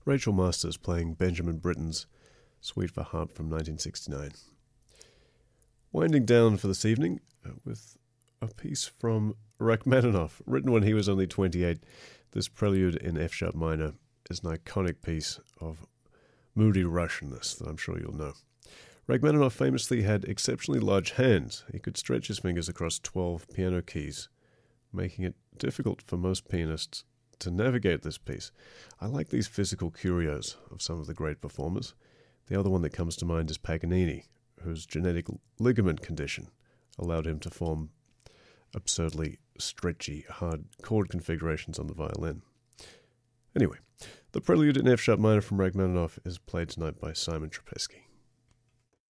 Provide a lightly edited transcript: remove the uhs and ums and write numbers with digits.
Rachel Masters playing Benjamin Britten's Suite for Harp from 1969. Winding down for this evening with a piece from Rachmaninoff, written when he was only 28. This prelude in F-sharp minor is an iconic piece of moody Russianness that I'm sure you'll know. Rachmaninoff famously had exceptionally large hands. He could stretch his fingers across 12 piano keys, making it difficult for most pianists to navigate this piece. I like these physical curios of some of the great performers. The other one that comes to mind is Paganini, whose genetic ligament condition allowed him to form absurdly stretchy, hard chord configurations on the violin. Anyway, the prelude in F-sharp minor from Rachmaninoff is played tonight by Simon Trapezki.